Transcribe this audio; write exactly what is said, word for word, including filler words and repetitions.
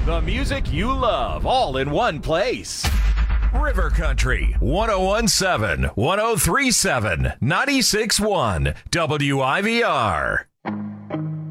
The music you love, all in one place. River Country, one oh one point seven, one oh three point seven, ninety-six point one, W I V R.